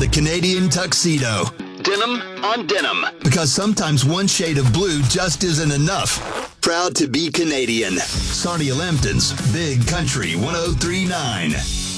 the Canadian tuxedo. Denim on denim. Because sometimes one shade of blue just isn't enough. Proud to be Canadian. Sarnia Lambton's Big Country 1039.